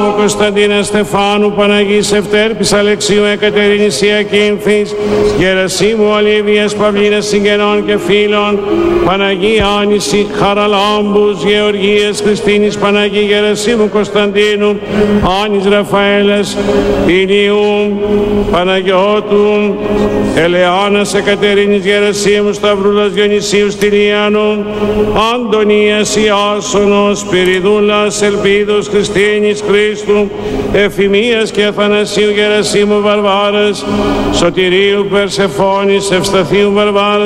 Γερασίμου, Κωνσταντίνα, Στεφάνου, Παναγής, Ευτέρπης, Αλεξίου, Εκατερίνης, Ιακύμφης, Γερασίμου, Ολίβιας, Παυλίνας, συγγενών και φίλων, Παναγή Άνηση, Χαραλάμπους, Γεωργίας, Χριστίνης, Παναγή Γερασίμου, Κωνσταντίνου, Άνης Ραφαέλας, Ηλίου, Παναγιώτου, Ελεάνας, Εκατερίνης, Γερασίμου, Σταυρούλας, Διονυσίου, Στυλιανού, Αντωνίας, Ιάσονος, Σπυριδούλας, Ελπίδος, Χριστίνης, Χρήστου, Εφημίας και Αθανασίου, Γερασίμου, Βαρβάρας, Σωτηρίου, Περσεφώνης, Ευσταθίου, Βαρβάρας,